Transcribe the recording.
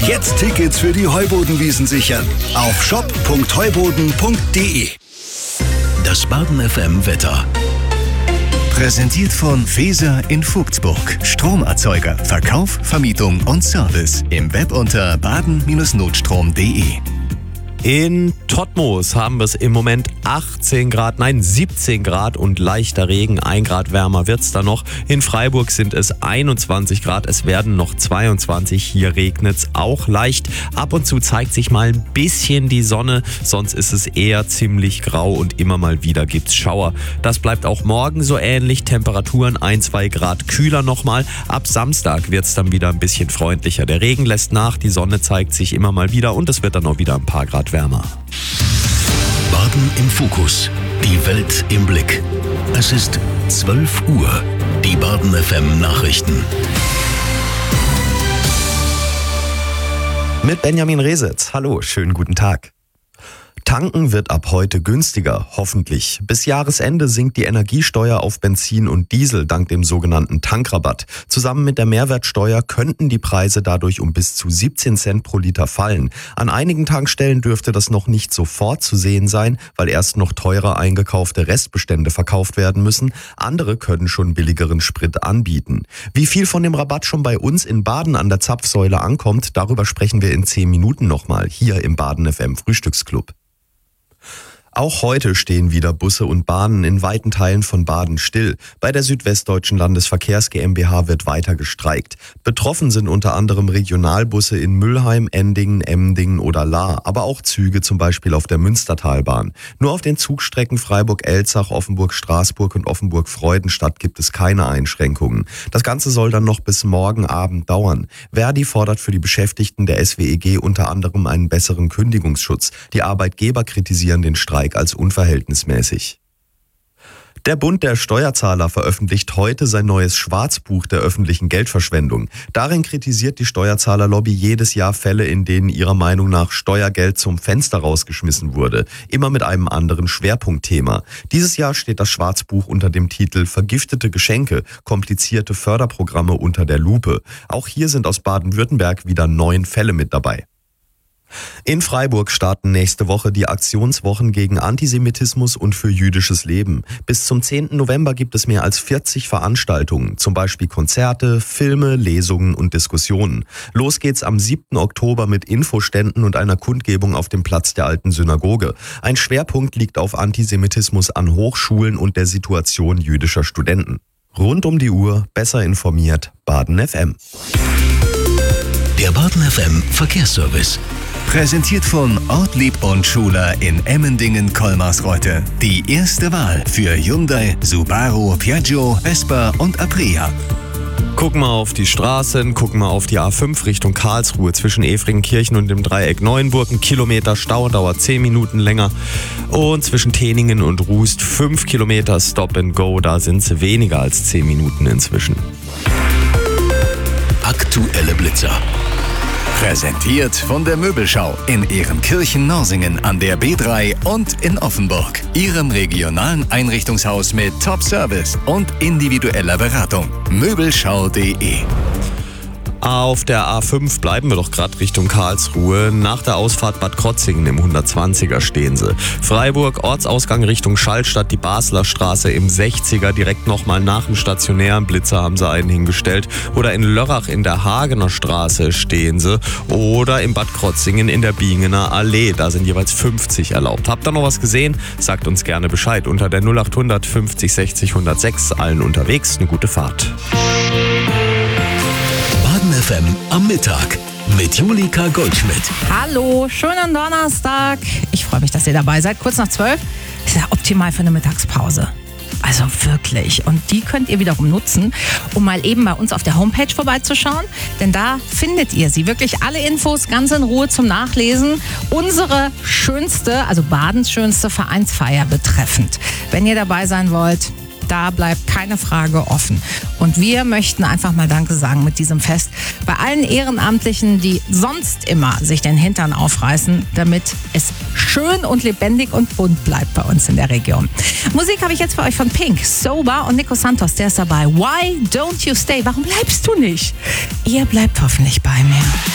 Jetzt Tickets für die Heubodenwiesen sichern. Auf shop.heuboden.de. Das Baden FM Wetter. Präsentiert von Feser in Vogtsburg. Stromerzeuger, Verkauf, Vermietung und Service. Im Web unter baden-notstrom.de. In Todtmoos haben wir es im Moment 17 Grad und leichter Regen. 1 Grad wärmer wird's da noch. In Freiburg sind es 21 Grad, es werden noch 22. Hier regnet's auch leicht. Ab und zu zeigt sich mal ein bisschen die Sonne, sonst ist es eher ziemlich grau und immer mal wieder gibt's Schauer. Das bleibt auch morgen so ähnlich. Temperaturen 1-2 Grad kühler nochmal. Ab Samstag wird's dann wieder ein bisschen freundlicher. Der Regen lässt nach, die Sonne zeigt sich immer mal wieder und es wird dann auch wieder ein paar Grad wärmer. Baden im Fokus. Die Welt im Blick. Es ist 12 Uhr. Die Baden FM Nachrichten. Mit Benjamin Resitz. Hallo, schönen guten Tag. Tanken wird ab heute günstiger, hoffentlich. Bis Jahresende sinkt die Energiesteuer auf Benzin und Diesel dank dem sogenannten Tankrabatt. Zusammen mit der Mehrwertsteuer könnten die Preise dadurch um bis zu 17 Cent pro Liter fallen. An einigen Tankstellen dürfte das noch nicht sofort zu sehen sein, weil erst noch teurer eingekaufte Restbestände verkauft werden müssen. Andere können schon billigeren Sprit anbieten. Wie viel von dem Rabatt schon bei uns in Baden an der Zapfsäule ankommt, darüber sprechen wir in 10 Minuten nochmal hier im Baden FM Frühstücksclub. Auch heute stehen wieder Busse und Bahnen in weiten Teilen von Baden still. Bei der Südwestdeutschen Landesverkehrs GmbH wird weiter gestreikt. Betroffen sind unter anderem Regionalbusse in Mülheim, Endingen, Emdingen oder Lahr, aber auch Züge zum Beispiel auf der Münstertalbahn. Nur auf den Zugstrecken Freiburg-Elzach, Offenburg-Straßburg und Offenburg-Freudenstadt gibt es keine Einschränkungen. Das Ganze soll dann noch bis morgen Abend dauern. Verdi fordert für die Beschäftigten der SWEG unter anderem einen besseren Kündigungsschutz. Die Arbeitgeber kritisieren den Streik als unverhältnismäßig. Der Bund der Steuerzahler veröffentlicht heute sein neues Schwarzbuch der öffentlichen Geldverschwendung. Darin kritisiert die Steuerzahlerlobby jedes Jahr Fälle, in denen ihrer Meinung nach Steuergeld zum Fenster rausgeschmissen wurde. Immer mit einem anderen Schwerpunktthema. Dieses Jahr steht das Schwarzbuch unter dem Titel Vergiftete Geschenke, komplizierte Förderprogramme unter der Lupe. Auch hier sind aus Baden-Württemberg wieder 9 Fälle mit dabei. In Freiburg starten nächste Woche die Aktionswochen gegen Antisemitismus und für jüdisches Leben. Bis zum 10. November gibt es mehr als 40 Veranstaltungen, zum Beispiel Konzerte, Filme, Lesungen und Diskussionen. Los geht's am 7. Oktober mit Infoständen und einer Kundgebung auf dem Platz der alten Synagoge. Ein Schwerpunkt liegt auf Antisemitismus an Hochschulen und der Situation jüdischer Studenten. Rund um die Uhr, besser informiert, Baden FM. Der Baden FM Verkehrsservice. Präsentiert von Ortlieb und Schuler in Emmendingen-Kolmarsreuth. Die erste Wahl für Hyundai, Subaru, Piaggio, Vespa und Aprilia. Gucken wir auf die Straßen, gucken wir auf die A5 Richtung Karlsruhe zwischen Efringenkirchen und dem Dreieck Neuenburg. 1 Kilometer Stau, dauert 10 Minuten länger. Und zwischen Teningen und Rust 5 Kilometer Stop and Go, da sind es weniger als 10 Minuten inzwischen. Aktuelle Blitzer. Präsentiert von der Möbelschau in Ehrenkirchen-Norsingen an der B3 und in Offenburg. Ihrem regionalen Einrichtungshaus mit Top-Service und individueller Beratung. Möbelschau.de. Auf der A5 bleiben wir doch gerade Richtung Karlsruhe. Nach der Ausfahrt Bad Krotzingen im 120er stehen sie. Freiburg, Ortsausgang Richtung Schallstadt, die Basler Straße im 60er. Direkt nochmal nach dem stationären Blitzer haben sie einen hingestellt. Oder in Lörrach in der Hagener Straße stehen sie. Oder in Bad Krotzingen in der Bingener Allee. Da sind jeweils 50 erlaubt. Habt ihr noch was gesehen? Sagt uns gerne Bescheid unter der 0800 50 60 106. Allen unterwegs eine gute Fahrt. FM am Mittag mit Julika Goldschmidt. Hallo, schönen Donnerstag. Ich freue mich, dass ihr dabei seid. Kurz nach 12. Ist ja optimal für eine Mittagspause. Also wirklich. Und die könnt ihr wiederum nutzen, um mal eben bei uns auf der Homepage vorbeizuschauen. Denn da findet ihr sie. Wirklich alle Infos ganz in Ruhe zum Nachlesen. Unsere schönste, also Badens schönste Vereinsfeier betreffend. Wenn ihr dabei sein wollt, da bleibt keine Frage offen. Und wir möchten einfach mal Danke sagen mit diesem Fest bei allen Ehrenamtlichen, die sonst immer sich den Hintern aufreißen, damit es schön und lebendig und bunt bleibt bei uns in der Region. Musik habe ich jetzt für euch von Pink, Sober und Nico Santos, der ist dabei. Why don't you stay? Warum bleibst du nicht? Ihr bleibt hoffentlich bei mir.